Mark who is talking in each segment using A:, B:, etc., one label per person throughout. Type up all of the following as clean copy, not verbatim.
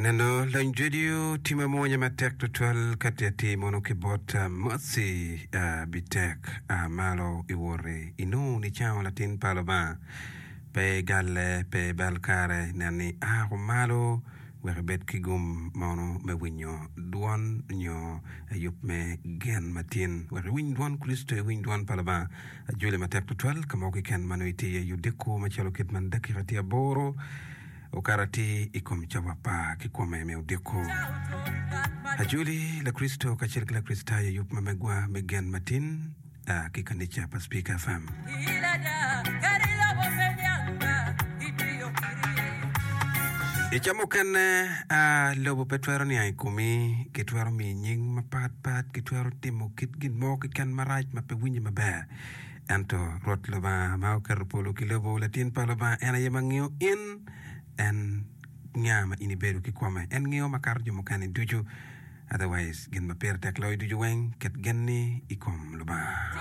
A: Neno lanjudio tima moja matek tutual katiati mono kibota masi bitek malo iwore inu ni chao latin paloma pe galle pe balkare nani malo werbet kigum mono me winyo duan nyo yup me gen matin wer win duan kristo win duan paloma jule matek tutual kama ken manuiti yudiko machalo kitman dakirati aboro Okarati ikom chawapa kikwame meudiko. Hajuli la Kristo kachirika la Kristaya yup mamegwa megen matin kikanicha pa Speaker FM. Ichamukan lobo petwero ni aikumi kitwero mi nying mapat kitwero timo kitgin mo kikan maraj mapewinyi maber. Anto rot loba mau kerpolo kilobo latin paloba ena yemangyo in en nyama iniberu kikwame en ngeo makar jumo kani duju otherwise gen maper tek loy duju weng ket genni ikom luba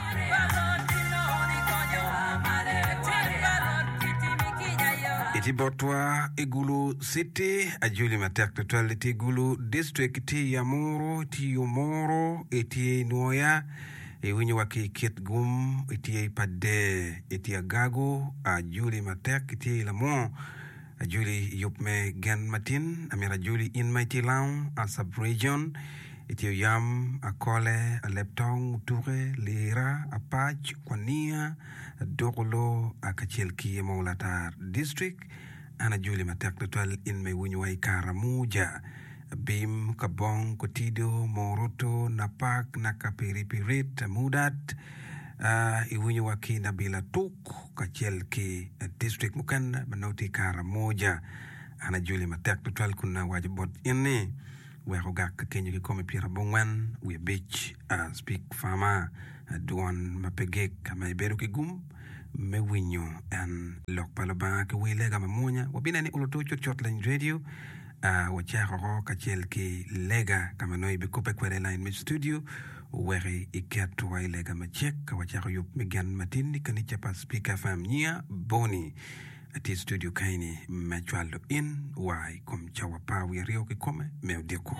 A: iti botwa igulu city ajuli matek total iti igulu district ti yamoro ti yomoro iti noya winyo waki kit gum iti pade iti agago ajuli matek iti lamo Julie Yupme Gen Matin, Amira Julie in Mighty Lawn, a sub-region, Itiyoyam, Akole, Aleptong, Ture, Lira, Apach, Kwania, Dokolo, Akachilki, Maulatar District, Ana Julie Matek Total in Mewinway Karamuja, Bim, Kabong, Kotido, Moroto, Napak, Nakapiripirit, Mudat, iwinyo waki Nabila Tuk kachelki district Mukanda manoti Karamoja ana Julie Matek total kuna wajibot inni wehogak kenyo kikome pira bongwan we beach speak fama duan mapegek kama iberu kigum mewinyo an lok paloba ke wilega mamonya wabina ni uloto chot line radio wachaho kachelki lega kama noi bikupe kwere line mid studio weri ikiatu wa ilega machek wachako yup migan matini kanicha pa Speaker FM nia boni ati studio kaini machualo in wai kumchawa pa wirio kikome meudiko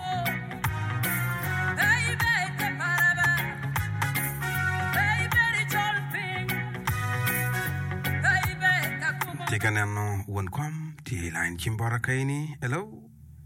A: tika nano wankom ti line chimbora kaini hello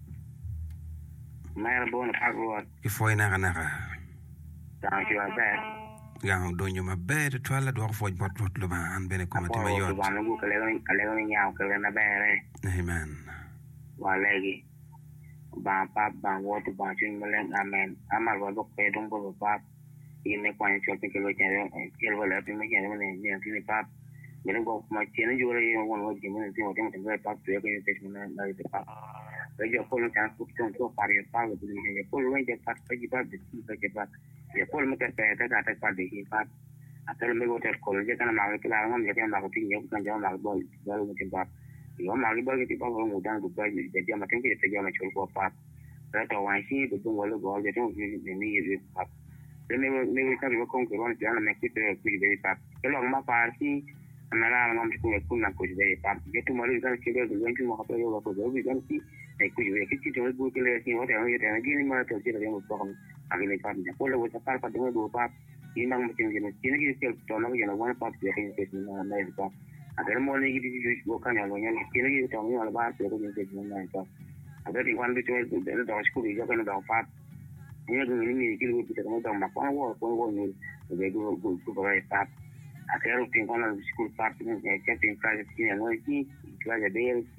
B: Maya bona pagwa
A: ifoi naga
B: Thank you, Abed.
A: Yang donyo maber twala dwar foj bot luba an bene komati mayot.
B: Wa ngu kalego ni nyaaw kalego na bere.
A: Amen.
B: Wa legi. Ba pa ba wotu ba chin melen amen. Amal wa dok pe dong bo pa. Ine kwan chot ke lo chen el wala pe me chen ne ne ti pa. Melen go ma chen ju re yo won wo ji men ti wo tem tem pa tu ke te chen na na pa. Ve yo polo chan ku chen to pari pa lo ni ye polo wen je pa ji pa de ti ke pa. Ya pol me kata kata pada hipat atau me goter kol je kana magi kala ngam je kana magi tinyo kan jam magi bol baru mungkin bab yo magi bol ke tipa ngam udan dubai jadi matin ke te jam chol ko pat rata wansi do ngol gol je tu ni ye pat me ka ro kon ko ron jana me ki te ku je pat kelo ma parti anara ngam ku ku na ku je pat je tu mari kan ke do ngi mo ka yo ko do bi kan ki e ku je ki ti to bu ke le ki o te yo te ngi ni ma to je de mo ko agile pat ya polo wo tapar pa de do pat inang mungkin gini kini kita tono gini wana pat ya kini kita na itu agar mau lagi di juga kan ya lonya kini kita tono ala pat ya kini kita na itu agar di wana itu dari dalam sekolah juga kan dalam pat ini gini kini kita tono dalam makna wo ni jadi gue berai pat agar rutin kan dalam sekolah pat ini kita tinggal kini yang lagi kita jadi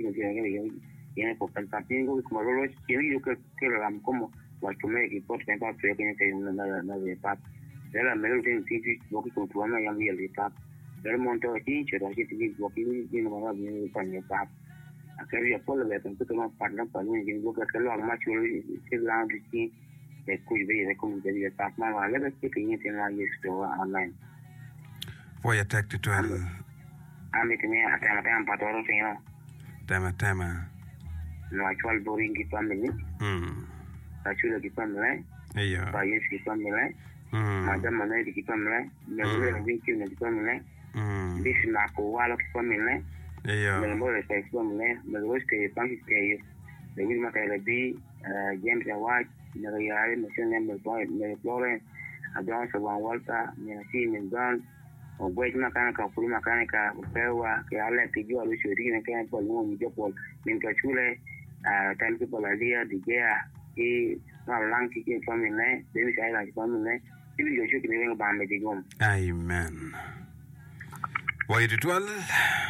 B: ini bukan tapi gue kemarin kini juga dalam komo waktu mereka pot kan pat ya kini kita na pat Dela melu tin tiji boki ko tuama yang dia lipat. Dela monto ti cerita ti boki ni nama ni panya pat. Akhirnya pola le tentu kena partner paling yang boki kalau agak macam itu lang di kuy be ko jadi pat ma wala be ti ni tin la yesto online.
A: Voy a take to el
B: Ami tiene hasta patoro sino.
A: Tema.
B: No actual boring ki pameli. Actual ki pameli.
A: Iya.
B: Bayes ki pameli. Madam mana di kita mulai, mula mungkin di kita mulai, bis nak kuat kita mulai,
A: Iya.
B: mula kita mulai, mula kita panggil kita David Makarabi, James Awad, Nagayari, Machine Mary Florence, Abraham Saban Walter, Nancy Mingan, or Wait Mechanical, Full Mechanica, Pewa, Kiala, Tijo, Lucy, and Campbell, Moon, Jopol, Minkachule, 10 people idea, the Gea, Lanky family name, David Island family name, if you're shooting about Medigum.
A: Amen. Why ritual?